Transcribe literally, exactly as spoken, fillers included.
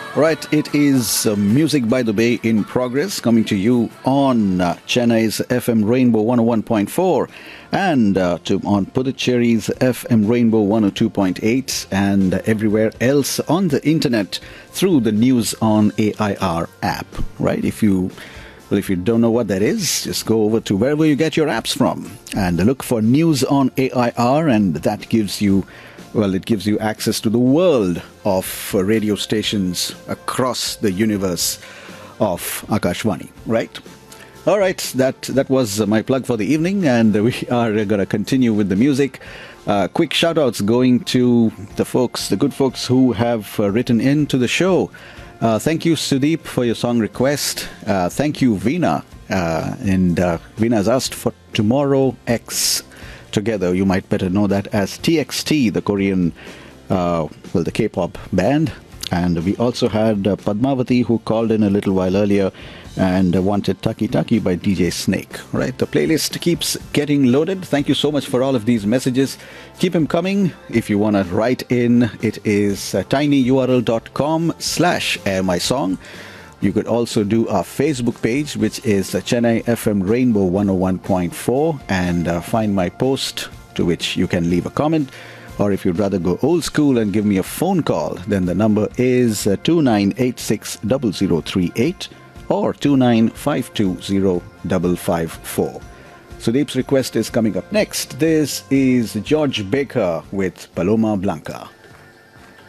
Right, it is uh, Music by the Bay in progress, coming to you on uh, Chennai's F M Rainbow one oh one point four and uh, to, on Puducherry's F M Rainbow one oh two point eight and everywhere else on the internet through the News on A I R app. Right, if you well, if you don't know what that is, just go over to wherever you get your apps from and look for News on A I R, and that gives you Well, it gives you access to the world of uh, radio stations across the universe of Akashvani, right? All right, that, that was uh, my plug for the evening, and we are going to continue with the music. Uh, quick shout-outs going to the folks, the good folks who have uh, written in to the show. Uh, thank you, Sudeep, for your song request. Uh, thank you, Veena. Uh, and uh, Veena has asked for Tomorrow X Together. You might better know that as T X T, the Korean, uh, well, the K-pop band. And we also had uh, Padmavati, who called in a little while earlier and uh, wanted Taki Taki by D J Snake. Right, the playlist keeps getting loaded. Thank you so much for all of these messages. Keep them coming. If you want to write in, it is uh, tinyurl.com slash airmysong. You could also do our Facebook page, which is uh, Chennai F M Rainbow one oh one point four, and uh, find my post to which you can leave a comment. Or if you'd rather go old school and give me a phone call, then the number is uh, two nine eight six zero zero three eight or two nine five two zero five five four. Sudeep's request is coming up next. This is George Baker with Paloma Blanca.